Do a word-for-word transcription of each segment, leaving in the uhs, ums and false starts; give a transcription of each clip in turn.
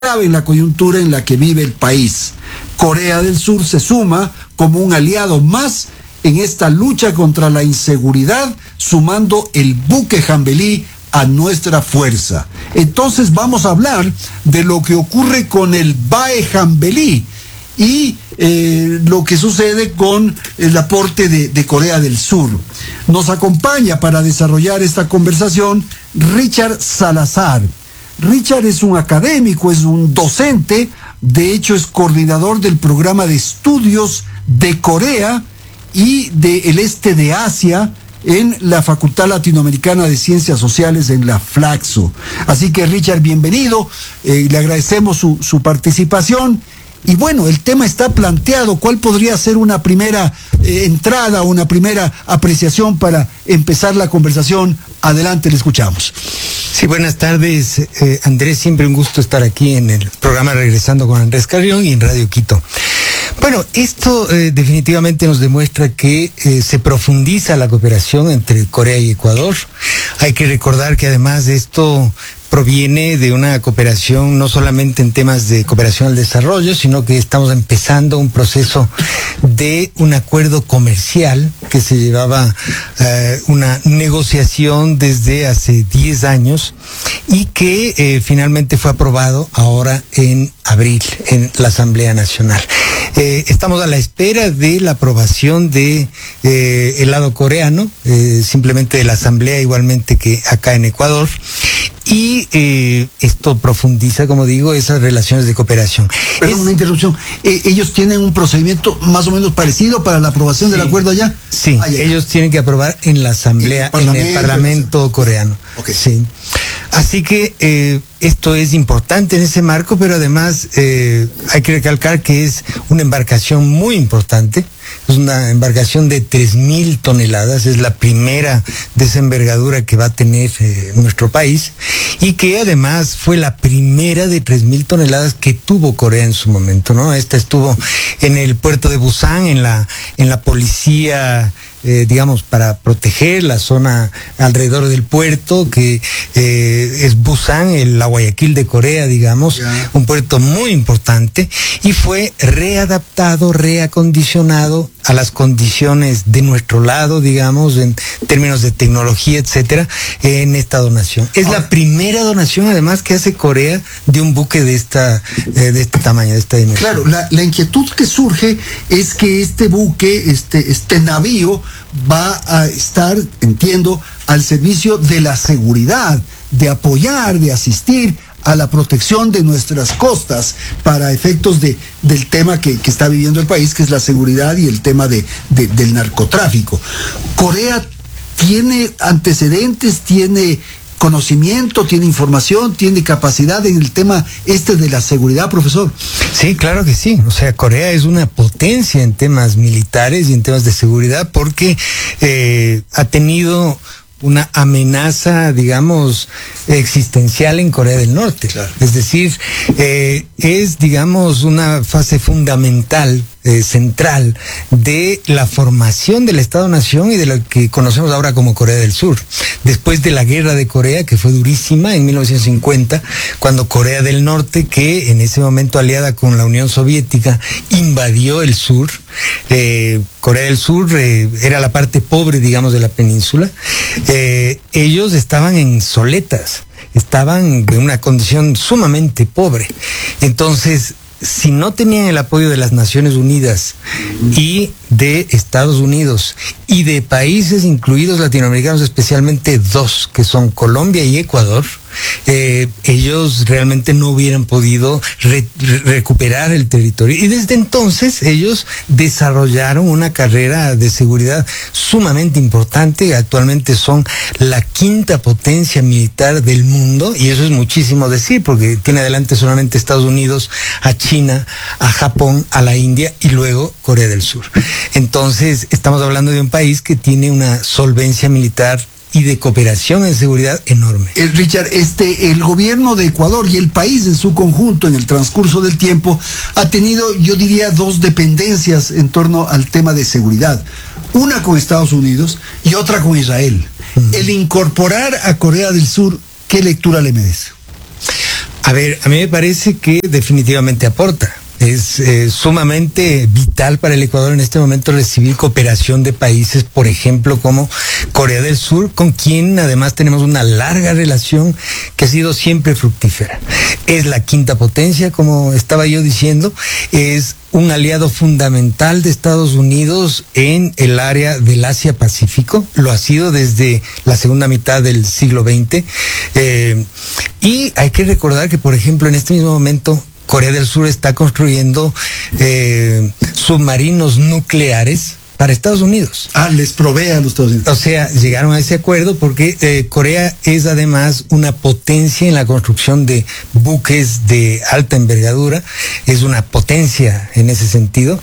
grave en la coyuntura en la que vive el país. Corea del Sur se suma como un aliado más en esta lucha contra la inseguridad, sumando el buque Jambelí a nuestra fuerza. Entonces vamos a hablar de lo que ocurre con el Bae Jambelí y eh, lo que sucede con el aporte de, de Corea del Sur. Nos acompaña para desarrollar esta conversación Richard Salazar. Richard es un académico, es un docente, de hecho es coordinador del programa de estudios de Corea y del este de Asia en la Facultad Latinoamericana de Ciencias Sociales en la Flaxo. Así que Richard, bienvenido, eh, le agradecemos su, su participación. Y bueno, el tema está planteado. ¿Cuál podría ser una primera eh, entrada, una primera apreciación para empezar la conversación? Adelante, le escuchamos. Sí, buenas tardes, eh, Andrés. Siempre un gusto estar aquí en el programa Regresando con Andrés Carrión y en Radio Quito. Bueno, esto eh, definitivamente nos demuestra que eh, se profundiza la cooperación entre Corea y Ecuador. Hay que recordar que además de esto proviene de una cooperación no solamente en temas de cooperación al desarrollo, sino que estamos empezando un proceso de un acuerdo comercial que se llevaba eh, una negociación desde hace diez años y que eh, finalmente fue aprobado ahora en abril en la Asamblea Nacional. Eh, estamos a la espera de la aprobación de eh, el lado coreano, eh, simplemente de la Asamblea, igualmente que acá en Ecuador. Y eh, esto profundiza, como digo, esas relaciones de cooperación. Perdón, es... una interrupción. Eh, ¿Ellos tienen un procedimiento más o menos parecido para la aprobación sí. del acuerdo allá? Sí, ah, ellos tienen que aprobar en la Asamblea, en el Parlamento coreano. Okay. Sí. Así que eh, esto es importante en ese marco, pero además eh, hay que recalcar que es una embarcación muy importante. Es una embarcación de tres mil toneladas, es la primera de esa envergadura que va a tener eh, nuestro país y que además fue la primera de tres mil toneladas que tuvo Corea en su momento, ¿no? Esta estuvo en el puerto de Busan, en la, en la policía, eh, digamos, para proteger la zona alrededor del puerto, que eh, es Busan, el la Guayaquil de Corea, digamos, yeah. un puerto muy importante, y fue readaptado, reacondicionado a las condiciones de nuestro lado, digamos, en términos de tecnología, etcétera, en esta donación. Es Ahora, la primera donación, además, que hace Corea de un buque de esta, eh, de este tamaño, de esta dimensión. Claro, la, la inquietud que surge es que este buque, este, este navío, va a estar, entiendo, al servicio de la seguridad, de apoyar, de asistir a la protección de nuestras costas para efectos de, del tema que, que está viviendo el país, que es la seguridad y el tema de, de, del narcotráfico. ¿Corea tiene antecedentes, tiene conocimiento, tiene información, tiene capacidad en el tema este de la seguridad, profesor? Sí, claro que sí. O sea, Corea es una potencia en temas militares y en temas de seguridad porque eh, ha tenido una amenaza, digamos, existencial en Corea del Norte. Claro. Es decir, eh, es, digamos, una fase fundamental, eh, central, de la formación del Estado-Nación y de lo que conocemos ahora como Corea del Sur. Después de la guerra de Corea, que fue durísima en mil novecientos cincuenta, cuando Corea del Norte, que en ese momento aliada con la Unión Soviética, invadió el sur, eh, Corea del Sur eh, era la parte pobre, digamos, de la península. Eh, ellos estaban en soletas, estaban en una condición sumamente pobre. Entonces, si no tenían el apoyo de las Naciones Unidas y de Estados Unidos y de países incluidos latinoamericanos, especialmente dos, que son Colombia y Ecuador, eh, ellos realmente no hubieran podido re re recuperar el territorio. Y desde entonces ellos desarrollaron una carrera de seguridad sumamente importante. Actualmente son la quinta potencia militar del mundo, y eso es muchísimo decir, porque tiene adelante solamente Estados Unidos, a China, a Japón, a la India y luego Corea del Sur. Entonces estamos hablando de un país que tiene una solvencia militar y de cooperación en seguridad enorme. Eh, Richard, este, el gobierno de Ecuador y el país en su conjunto en el transcurso del tiempo ha tenido, yo diría, dos dependencias en torno al tema de seguridad. Una con Estados Unidos y otra con Israel. Uh-huh. El incorporar a Corea del Sur, ¿qué lectura le merece? A ver, a mí me parece que definitivamente aporta. Es eh, sumamente vital para el Ecuador en este momento recibir cooperación de países, por ejemplo, como Corea del Sur, con quien además tenemos una larga relación que ha sido siempre fructífera. Es la quinta potencia, como estaba yo diciendo, es un aliado fundamental de Estados Unidos en el área del Asia-Pacífico, lo ha sido desde la segunda mitad del siglo veinte, eh, y hay que recordar que, por ejemplo, en este mismo momento, Corea del Sur está construyendo eh, submarinos nucleares para Estados Unidos. Ah, les provee a los Estados Unidos. O sea, llegaron a ese acuerdo porque eh, Corea es además una potencia en la construcción de buques de alta envergadura, es una potencia en ese sentido.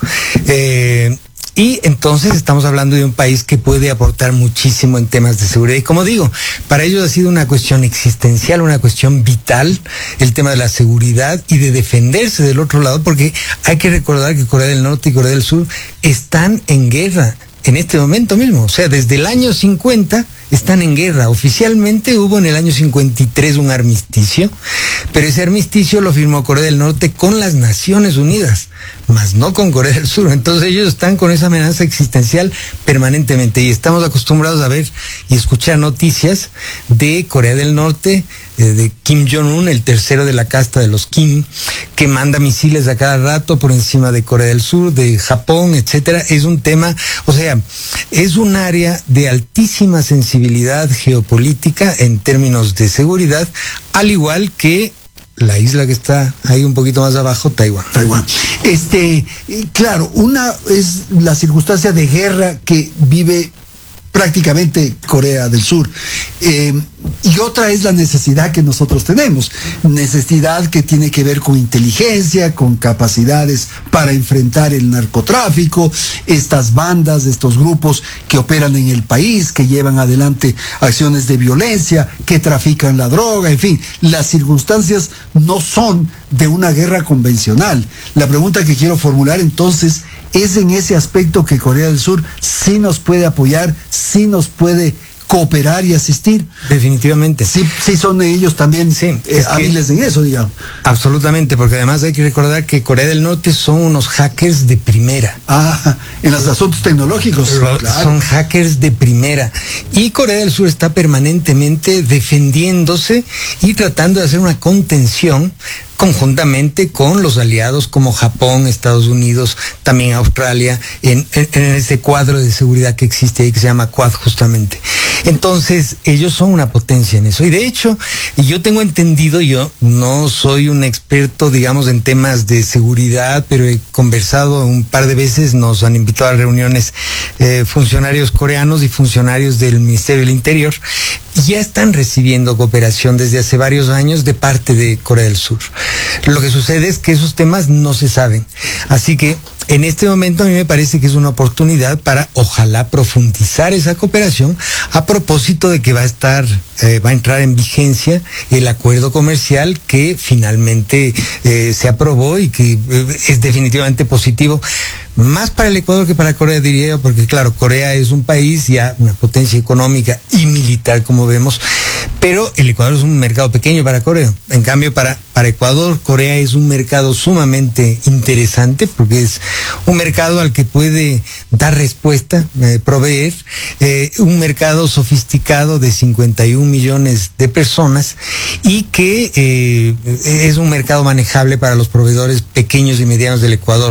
Eh, Y entonces estamos hablando de un país que puede aportar muchísimo en temas de seguridad. Y como digo, para ellos ha sido una cuestión existencial, una cuestión vital, el tema de la seguridad y de defenderse del otro lado, porque hay que recordar que Corea del Norte y Corea del Sur están en guerra en este momento mismo. O sea, desde el año cincuenta están en guerra. Oficialmente hubo en el año cincuenta y tres un armisticio, pero ese armisticio lo firmó Corea del Norte con las Naciones Unidas, más no con Corea del Sur. Entonces ellos están con esa amenaza existencial permanentemente y estamos acostumbrados a ver y escuchar noticias de Corea del Norte, eh, de Kim Jong-un, el tercero de la casta de los Kim, que manda misiles a cada rato por encima de Corea del Sur, de Japón, etcétera. Es un tema, o sea, es un área de altísima sensibilidad geopolítica en términos de seguridad, al igual que la isla que está ahí un poquito más abajo, Taiwán. Taiwán. Este, claro, una es la circunstancia de guerra que vive prácticamente Corea del Sur. Eh, y otra es la necesidad que nosotros tenemos, necesidad que tiene que ver con inteligencia, con capacidades para enfrentar el narcotráfico, estas bandas, estos grupos que operan en el país, que llevan adelante acciones de violencia, que trafican la droga, en fin, las circunstancias no son de una guerra convencional. La pregunta que quiero formular entonces es en ese aspecto que Corea del Sur sí nos puede apoyar, sí nos puede cooperar y asistir. Definitivamente. Sí, sí son ellos también sí, eh, hábiles en eso, digamos. Absolutamente, porque además hay que recordar que Corea del Norte son unos hackers de primera. Ah, en los asuntos tecnológicos. Claro. Son hackers de primera. Y Corea del Sur está permanentemente defendiéndose y tratando de hacer una contención conjuntamente con los aliados como Japón, Estados Unidos, también Australia, en, en, en ese cuadro de seguridad que existe ahí, que se llama Quad justamente. Entonces, ellos son una potencia en eso. Y de hecho, yo tengo entendido, yo no soy un experto, digamos, en temas de seguridad, pero he conversado un par de veces, nos han invitado a reuniones eh, funcionarios coreanos y funcionarios del Ministerio del Interior, y ya están recibiendo cooperación desde hace varios años de parte de Corea del Sur. Lo que sucede es que esos temas no se saben. Así que en este momento a mí me parece que es una oportunidad para ojalá profundizar esa cooperación a propósito de que va a estar, eh, va a entrar en vigencia el acuerdo comercial que finalmente eh, se aprobó y que eh, es definitivamente positivo. Más para el Ecuador que para Corea, diría yo, porque claro, Corea es un país ya una potencia económica y militar, como vemos, pero el Ecuador es un mercado pequeño para Corea. En cambio, para, para Ecuador, Corea es un mercado sumamente interesante porque es un mercado al que puede dar respuesta, eh, proveer, eh, un mercado sofisticado de cincuenta y un millones de personas y que eh, es un mercado manejable para los proveedores pequeños y medianos del Ecuador.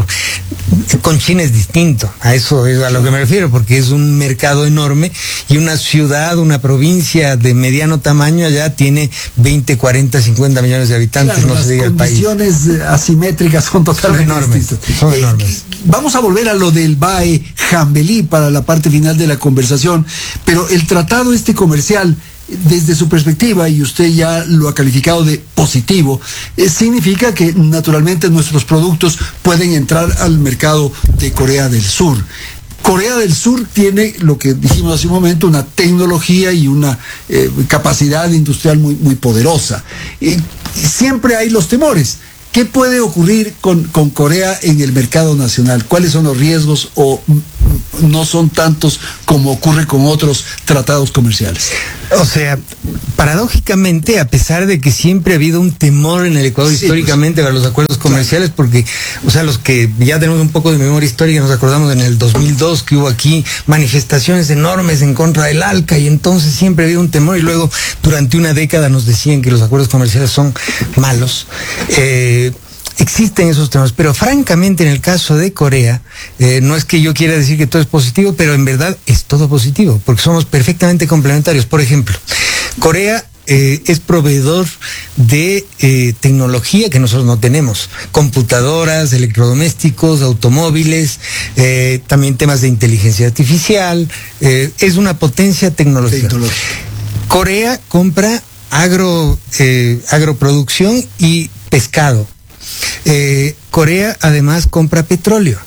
Con China es distinto, a eso es a lo que me refiero, porque es un mercado enorme y una ciudad, una provincia de mediano tamaño allá tiene veinte, cuarenta, cincuenta millones de habitantes, claro, no se diga el país. Las condiciones asimétricas son totalmente son enormes, distintas. Son enormes. Vamos a volver a lo del B A E Jambelí para la parte final de la conversación, pero el tratado este comercial, desde su perspectiva, y usted ya lo ha calificado de positivo, eh, significa que naturalmente nuestros productos pueden entrar al mercado de Corea del Sur. Corea del Sur tiene, lo que dijimos hace un momento, una tecnología y una eh, capacidad industrial muy, muy poderosa. Y siempre hay los temores. ¿Qué puede ocurrir con, con Corea en el mercado nacional? ¿Cuáles son los riesgos o no son tantos como ocurre con otros tratados comerciales. O sea, paradójicamente, a pesar de que siempre ha habido un temor en el Ecuador sí, históricamente pues, para los acuerdos comerciales, claro. porque, o sea, los que ya tenemos un poco de memoria histórica, nos acordamos en el dos mil dos que hubo aquí manifestaciones enormes en contra del ALCA, y entonces siempre ha habido un temor, y luego durante una década nos decían que los acuerdos comerciales son malos. Eh, Existen esos temas, pero francamente en el caso de Corea, eh, no es que yo quiera decir que todo es positivo, pero en verdad es todo positivo, porque somos perfectamente complementarios. Por ejemplo, Corea eh, es proveedor de eh, tecnología que nosotros no tenemos, computadoras, electrodomésticos, automóviles, eh, también temas de inteligencia artificial, eh, es una potencia tecnológica. Tecnología. Corea compra agro, eh, agroproducción y pescado. Eh, Corea además compra petróleo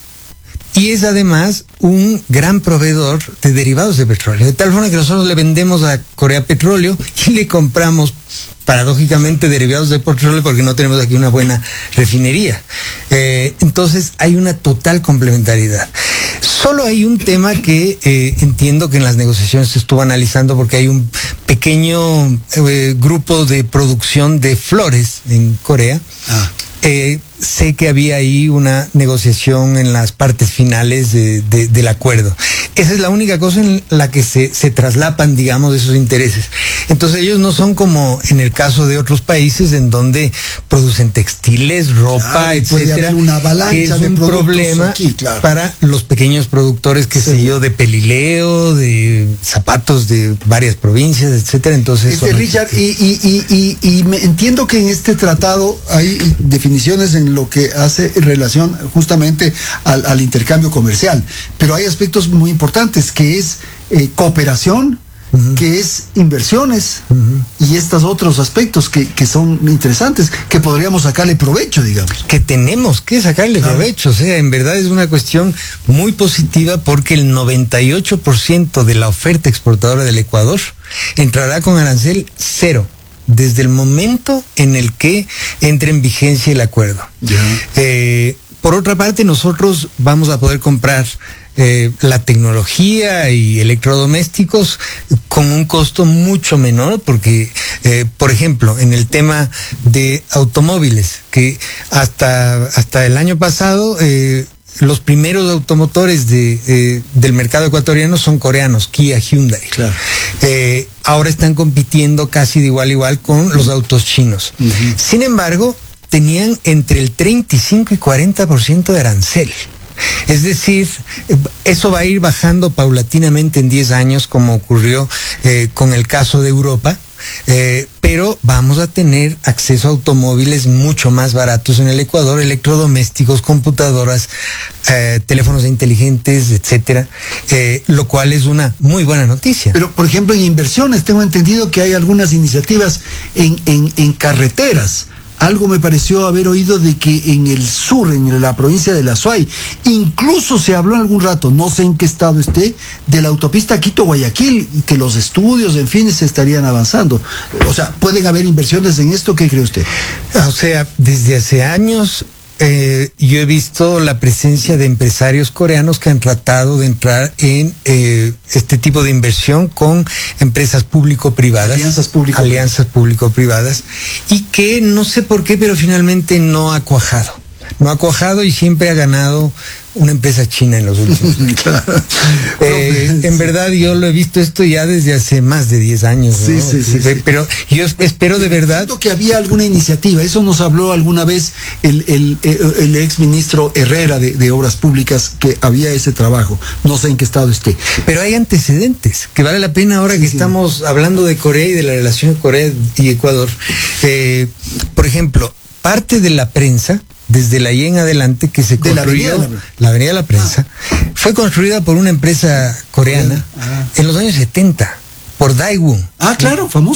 y es además un gran proveedor de derivados de petróleo, de tal forma que nosotros le vendemos a Corea petróleo y le compramos paradójicamente derivados de petróleo porque no tenemos aquí una buena refinería. Eh, entonces hay una total complementariedad. Solo hay un tema que eh, entiendo que en las negociaciones se estuvo analizando, porque hay un pequeño eh, grupo de producción de flores en Corea. Ah. Eh, sé que había ahí una negociación en las partes finales de, de, del acuerdo. Esa es la única cosa en la que se, se traslapan, digamos, esos intereses. Entonces ellos no son como en el caso de otros países en donde producen textiles, ropa, ah, etcétera. Una avalancha que es de un problema aquí, claro. para los pequeños productores, qué sí. sé yo, de pelileo, de zapatos de varias provincias, etcétera. Entonces, este, Richard, y, y, y, y, y me entiendo que en este tratado hay definiciones en lo que hace relación justamente al, al intercambio comercial, pero hay aspectos muy importantes, que es eh, cooperación, uh-huh. que es inversiones, uh-huh. y estos otros aspectos que, que son interesantes, que podríamos sacarle provecho, digamos. Que tenemos que sacarle claro. provecho, o sea, en verdad es una cuestión muy positiva, porque el noventa y ocho por ciento de la oferta exportadora del Ecuador entrará con arancel cero desde el momento en el que entre en vigencia el acuerdo. Yeah. Eh, por otra parte, nosotros vamos a poder comprar eh, la tecnología y electrodomésticos con un costo mucho menor, porque, eh, por ejemplo, en el tema de automóviles, que hasta, hasta el año pasado... Eh, los primeros automotores de, eh, del mercado ecuatoriano son coreanos, Kia, Hyundai. Claro. Eh, ahora están compitiendo casi de igual a igual con los autos chinos. Uh-huh. Sin embargo, tenían entre el treinta y cinco y cuarenta por ciento de arancel. Es decir, eso va a ir bajando paulatinamente en diez años, como ocurrió eh, con el caso de Europa. Eh, pero vamos a tener acceso a automóviles mucho más baratos en el Ecuador, electrodomésticos, computadoras, eh, teléfonos inteligentes, etcétera, eh, lo cual es una muy buena noticia. Pero, por ejemplo, en inversiones, tengo entendido que hay algunas iniciativas en, en, en carreteras. Algo me pareció haber oído de que en el sur, en la provincia de La Suay, incluso se habló en algún rato, no sé en qué estado esté, de la autopista Quito-Guayaquil, y que los estudios, en fin, se estarían avanzando. O sea, ¿pueden haber inversiones en esto? ¿Qué cree usted? O sea, desde hace años... Eh, yo he visto la presencia de empresarios coreanos que han tratado de entrar en eh, este tipo de inversión con empresas público-privadas. Alianzas público alianzas público-privadas. Y que no sé por qué, pero finalmente no ha cuajado. No ha cuajado y siempre ha ganado una empresa china en los últimos años. Claro. eh, en verdad yo lo he visto esto ya desde hace más de diez años, ¿no? Sí, sí, sí, sí. Pero yo espero de verdad... Siento que había alguna iniciativa, eso nos habló alguna vez el, el, el, el ex ministro Herrera de, de Obras Públicas, que había ese trabajo, no sé en qué estado esté. Pero hay antecedentes, que vale la pena ahora sí, que sí. estamos hablando de Corea y de la relación de Corea y Ecuador. Eh, por ejemplo, parte de la prensa, desde la I en adelante, que se construyó, la avenida, la avenida de la Prensa, ah. fue construida por una empresa coreana ah. en los años setenta, por Daewoo. Ah, claro, famosa.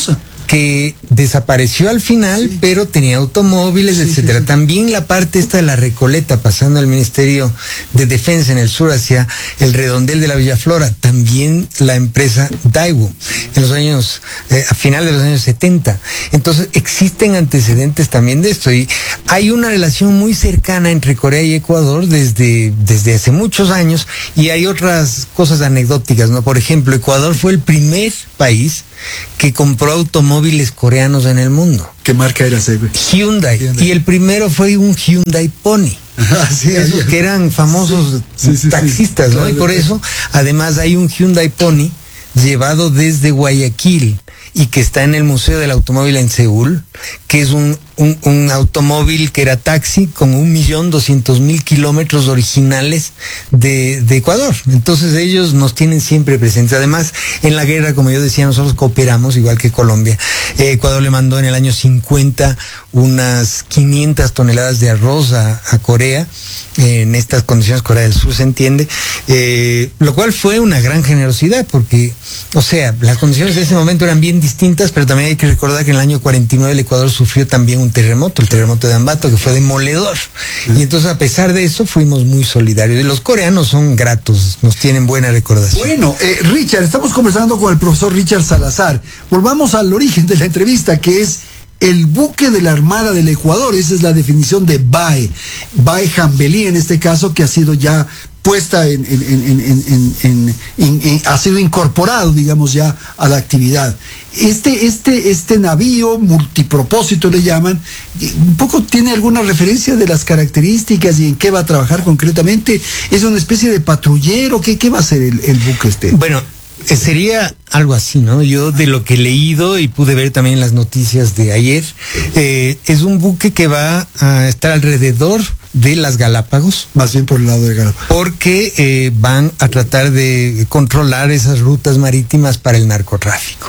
que desapareció al final, sí. pero tenía automóviles, sí, etcétera. Sí, sí. También la parte esta de la Recoleta, pasando al Ministerio de Defensa en el sur hacia el redondel de la Villaflora, también la empresa Daewoo, en los años, eh, a final de los años setenta. Entonces, existen antecedentes también de esto, y hay una relación muy cercana entre Corea y Ecuador desde, desde hace muchos años, y hay otras cosas anecdóticas, ¿no? Por ejemplo, Ecuador fue el primer país que compró automóviles coreanos en el mundo. ¿Qué marca era ese? Hyundai. Hyundai. Y el primero fue un Hyundai Pony. Ah, sí, Esos sí. que eran famosos sí, sí, sí, taxistas, sí, ¿no? Claro, y por eso, además, hay un Hyundai Pony llevado desde Guayaquil y que está en el Museo del Automóvil en Seúl, que es un, un, un automóvil que era taxi con un millón doscientos mil kilómetros originales de, de Ecuador. Entonces ellos nos tienen siempre presentes. Además, en la guerra, como yo decía, nosotros cooperamos, igual que Colombia. Eh, Ecuador le mandó en el año cincuenta unas quinientas toneladas de arroz a, a Corea, eh, en estas condiciones, Corea del Sur, se entiende, eh, lo cual fue una gran generosidad, porque, o sea, las condiciones de ese momento eran bien distintas, pero también hay que recordar que en el año cuarenta y nueve el Ecuador sufrió también un terremoto, el terremoto de Ambato, que fue demoledor. Y entonces, a pesar de eso, fuimos muy solidarios. Y los coreanos son gratos, nos tienen buena recordación. Bueno, eh, Richard, estamos conversando con el profesor Richard Salazar. Volvamos al origen de la entrevista, que es el buque de la Armada del Ecuador. Esa es la definición de B A E. B A E Jambelí, en este caso, que ha sido ya puesta en, en, en, en, en, en, en, en ha sido incorporado, digamos, ya a la actividad. Este, este, este navío multipropósito le llaman, un poco tiene alguna referencia de las características y en qué va a trabajar concretamente. ¿Es una especie de patrullero? ¿Qué, qué va a ser el, el buque este? Bueno, sería algo así, ¿no? Yo, de lo que he leído y pude ver también las noticias de ayer, eh, es un buque que va a estar alrededor de las Galápagos. Más bien por el lado de Galápagos. Porque eh, van a tratar de controlar esas rutas marítimas para el narcotráfico.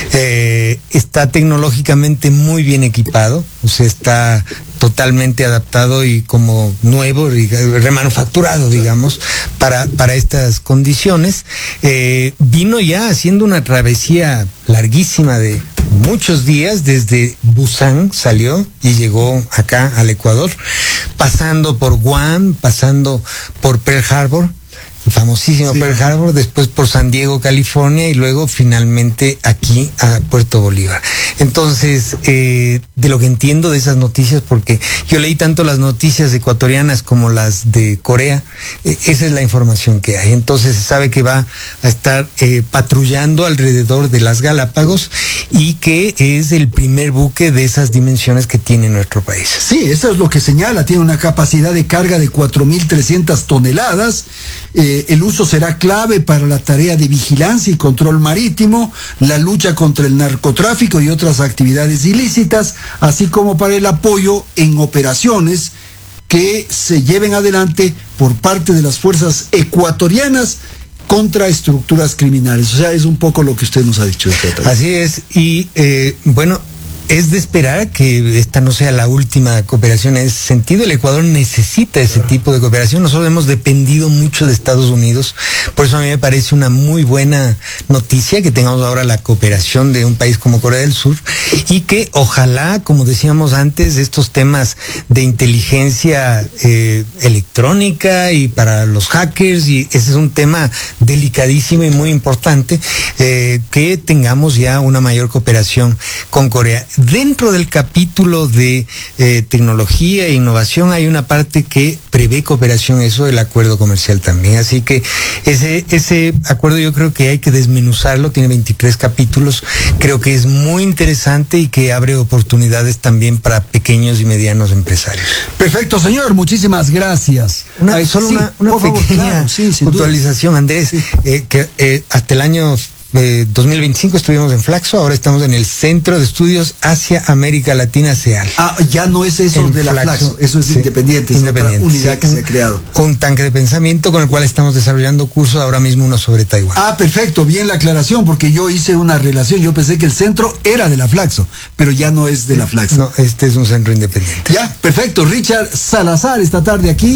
Eh, está tecnológicamente muy bien equipado, o sea, está totalmente adaptado y como nuevo, remanufacturado, digamos, para, para estas condiciones. Eh, vino ya haciendo una travesía larguísima de muchos días, desde Busan salió y llegó acá al Ecuador, pasando por Guam, pasando por Pearl Harbor, famosísimo sí. Pearl Harbor, después por San Diego, California, y luego finalmente aquí a Puerto Bolívar. Entonces, eh, de lo que entiendo de esas noticias, porque yo leí tanto las noticias ecuatorianas como las de Corea, eh, esa es la información que hay. Entonces se sabe que va a estar eh, patrullando alrededor de las Galápagos y que es el primer buque de esas dimensiones que tiene nuestro país. Sí, eso es lo que señala. Tiene una capacidad de carga de cuatro mil trescientas toneladas. Eh, el uso será clave para la tarea de vigilancia y control marítimo, la lucha contra el narcotráfico y otras actividades ilícitas, así como para el apoyo en operaciones que se lleven adelante por parte de las fuerzas ecuatorianas contra estructuras criminales. O sea, es un poco lo que usted nos ha dicho. Así es, y eh, bueno, es de esperar que esta no sea la última cooperación en ese sentido. El Ecuador necesita ese tipo de cooperación. Nosotros hemos dependido mucho de Estados Unidos. Por eso a mí me parece una muy buena noticia que tengamos ahora la cooperación de un país como Corea del Sur, y que ojalá, como decíamos antes, estos temas de inteligencia eh, electrónica y para los hackers, y ese es un tema delicadísimo y muy importante, eh, que tengamos ya una mayor cooperación con Corea. Dentro del capítulo de eh, tecnología e innovación hay una parte que prevé cooperación, eso del acuerdo comercial también. Así que ese, ese acuerdo yo creo que hay que desmenuzarlo, tiene veintitrés capítulos, creo que es muy interesante y que abre oportunidades también para pequeños y medianos empresarios. Perfecto, señor, muchísimas gracias. Una, Ay, solo sí, una, una pequeña favor, claro, sí, puntualización, Andrés, sí. eh, que eh, hasta el año Eh, dos mil veinticinco estuvimos en Flaxo, ahora estamos en el Centro de Estudios Asia América Latina, CEAL. Ah, ya no es eso en de la Flaxo, Flaxo eso es sí, independiente, es independiente, otra unidad sí, que se ha creado. Un tanque de pensamiento con el cual estamos desarrollando cursos, ahora mismo uno sobre Taiwán. Ah, perfecto, bien la aclaración, porque yo hice una relación, yo pensé que el centro era de la Flaxo, pero ya no es de la Flaxo. No, este es un centro independiente. Ya, perfecto, Richard Salazar esta tarde aquí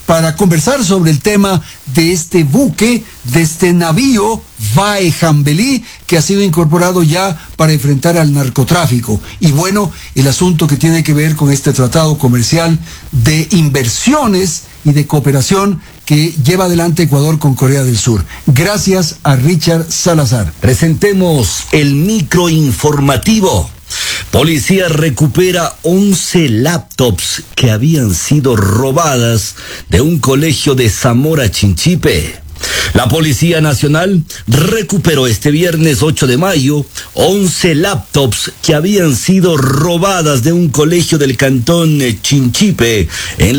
para conversar sobre el tema de este buque, de este navío Vae Jambelí, que ha sido incorporado ya para enfrentar al narcotráfico. Y bueno, el asunto que tiene que ver con este tratado comercial de inversiones y de cooperación que lleva adelante Ecuador con Corea del Sur. Gracias a Richard Salazar. Presentemos el microinformativo. Policía recupera once laptops que habían sido robadas de un colegio de Zamora Chinchipe. La Policía Nacional recuperó este viernes ocho de mayo once laptops que habían sido robadas de un colegio del cantón Chinchipe en